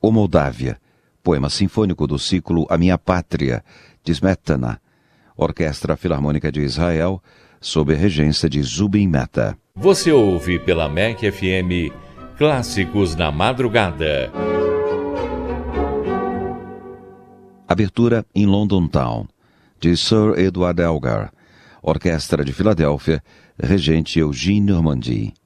O Moldávia, poema sinfônico do ciclo A Minha Pátria, de Smetana, Orquestra Filarmônica de Israel, sob a regência de Zubin Mehta. Você ouve pela MEC FM Clássicos na Madrugada. Abertura em London Town, de Sir Edward Elgar, Orquestra de Filadélfia, regente Eugene Normandie.